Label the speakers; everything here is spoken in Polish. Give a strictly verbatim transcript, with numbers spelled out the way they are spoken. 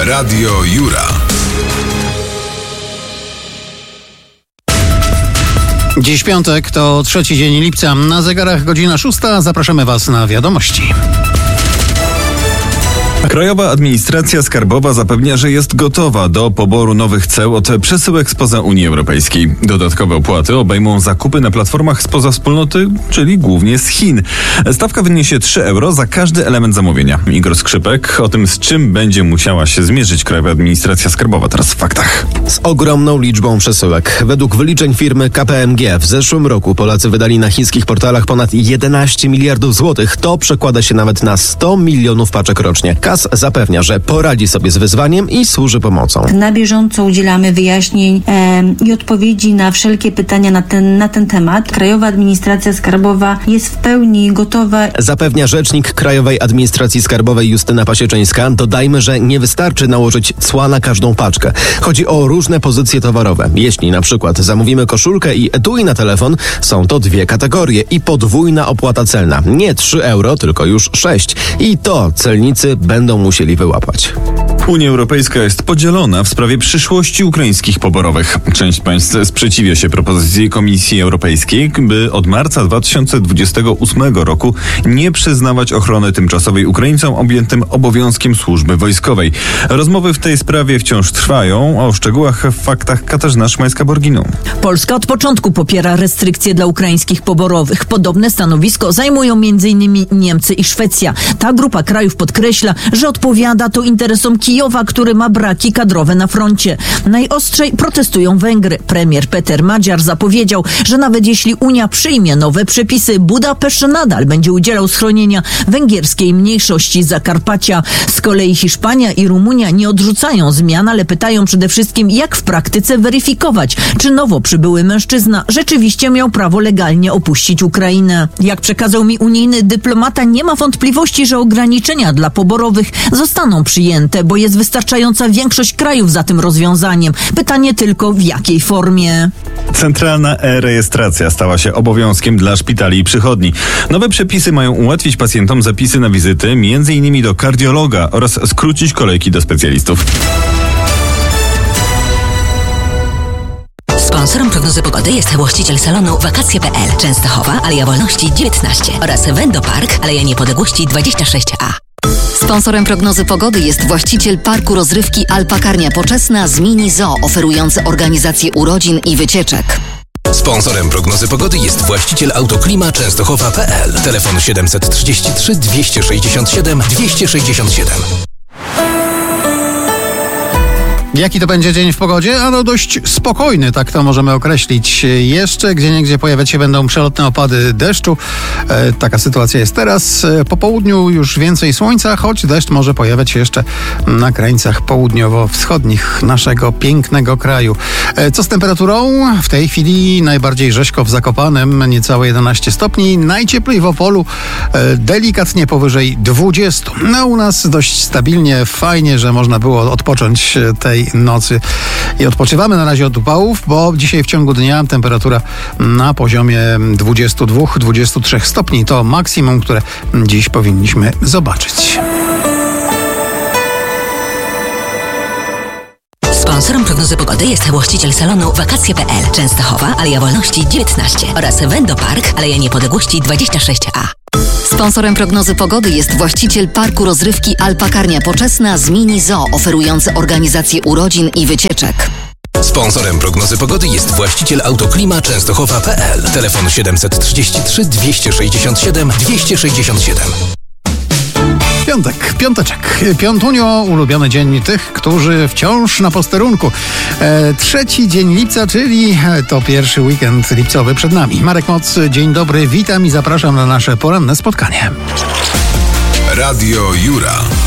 Speaker 1: Radio Jura.
Speaker 2: Dziś piątek, to trzeci dzień lipca. Na zegarach godzina szósta. Zapraszamy Was na wiadomości.
Speaker 3: Krajowa Administracja Skarbowa zapewnia, że jest gotowa do poboru nowych ceł od przesyłek spoza Unii Europejskiej. Dodatkowe opłaty obejmą zakupy na platformach spoza wspólnoty, czyli głównie z Chin. Stawka wyniesie trzy euro za każdy element zamówienia. Igor Skrzypek o tym, z czym będzie musiała się zmierzyć Krajowa Administracja Skarbowa, teraz w faktach.
Speaker 4: Z ogromną liczbą przesyłek. Według wyliczeń firmy K P M G w zeszłym roku Polacy wydali na chińskich portalach ponad jedenaście miliardów złotych. To przekłada się nawet na sto milionów paczek rocznie. K A S zapewnia, że poradzi sobie z wyzwaniem i służy pomocą.
Speaker 5: Na bieżąco udzielamy wyjaśnień e, i odpowiedzi na wszelkie pytania na ten, na ten temat. Krajowa Administracja Skarbowa jest w pełni gotowa.
Speaker 4: Zapewnia rzecznik Krajowej Administracji Skarbowej Justyna Pasieczyńska. Dodajmy, że nie wystarczy nałożyć cła na każdą paczkę. Chodzi o różne pozycje towarowe. Jeśli na przykład zamówimy koszulkę i etui na telefon, są to dwie kategorie i podwójna opłata celna. Nie trzy euro, tylko już sześć. I to celnicy będą musieli wyłapać.
Speaker 3: Unia Europejska jest podzielona w sprawie przyszłości ukraińskich poborowych. Część państw sprzeciwia się propozycji Komisji Europejskiej, by od marca dwa tysiące dwudziestego ósmego roku nie przyznawać ochrony tymczasowej Ukraińcom objętym obowiązkiem służby wojskowej. Rozmowy w tej sprawie wciąż trwają. O szczegółach w faktach Katarzyna Szymańska-Borginą.
Speaker 6: Polska od początku popiera restrykcje dla ukraińskich poborowych. Podobne stanowisko zajmują między innymi Niemcy i Szwecja. Ta grupa krajów podkreśla, że odpowiada to interesom Kijowa, który ma braki kadrowe na froncie. Najostrzej protestują Węgry. Premier Peter Magyar zapowiedział, że nawet jeśli Unia przyjmie nowe przepisy, Budapeszt nadal będzie udzielał schronienia węgierskiej mniejszości Zakarpacia. Z kolei Hiszpania i Rumunia nie odrzucają zmian, ale pytają przede wszystkim, jak w praktyce weryfikować, czy nowo przybyły mężczyzna rzeczywiście miał prawo legalnie opuścić Ukrainę. Jak przekazał mi unijny dyplomata, nie ma wątpliwości, że ograniczenia dla poborowych zostaną przyjęte, bo jest wystarczająca większość krajów za tym rozwiązaniem. Pytanie tylko, w jakiej formie.
Speaker 3: Centralna e-rejestracja stała się obowiązkiem dla szpitali i przychodni. Nowe przepisy mają ułatwić pacjentom zapisy na wizyty, między innymi do kardiologa, oraz skrócić kolejki do specjalistów.
Speaker 7: Sponsorem prognozy pogody jest właściciel salonu wakacje kropka pe el, Częstochowa, Aleja Wolności dziewiętnaście oraz Wendopark, Aleja Niepodległości dwadzieścia sześć a.
Speaker 8: Sponsorem prognozy pogody jest właściciel parku rozrywki Alpakarnia Poczesna z Mini Zoo, oferujący organizację urodzin i wycieczek.
Speaker 1: Sponsorem prognozy pogody jest właściciel Autoklima Częstochowa kropka pe el. Telefon siedem trzy trzy, dwieście sześćdziesiąt siedem, dwieście sześćdziesiąt siedem.
Speaker 2: Jaki to będzie dzień w pogodzie? Ano dość spokojny, tak to możemy określić. Jeszcze gdzieniegdzie pojawiać się będą przelotne opady deszczu. E, taka sytuacja jest teraz. E, po południu już więcej słońca, choć deszcz może pojawiać się jeszcze na krańcach południowo-wschodnich naszego pięknego kraju. E, co z temperaturą? W tej chwili najbardziej rzeźko w Zakopanem, niecałe jedenaście stopni. Najcieplej w Opolu, e, delikatnie powyżej dwudziestu. No u nas dość stabilnie, fajnie, że można było odpocząć tej nocy i odpoczywamy na razie od upałów, bo dzisiaj w ciągu dnia temperatura na poziomie dwudziestu dwóch do dwudziestu trzech stopni to maksimum, które dziś powinniśmy zobaczyć.
Speaker 7: Sponsorem prognozy pogody jest właściciel salonu wakacje kropka pe el, Częstochowa, Aleja Wolności dziewiętnaście oraz Wendopark, Aleja Niepodległości dwadzieścia sześć a.
Speaker 8: Sponsorem prognozy pogody jest właściciel parku rozrywki Alpakarnia Poczesna z Mini Zoo, oferujący organizację urodzin i wycieczek.
Speaker 1: Sponsorem prognozy pogody jest właściciel Autoklima Częstochowa kropka pe el. Telefon siedem trzy trzy, dwieście sześćdziesiąt siedem, dwieście sześćdziesiąt siedem.
Speaker 2: Piątek, piąteczek. Piątunio, ulubiony dzień tych, którzy wciąż na posterunku. E, trzeci dzień lipca, czyli to pierwszy weekend lipcowy przed nami. Marek Moc, dzień dobry, witam i zapraszam na nasze poranne spotkanie.
Speaker 1: Radio Jura.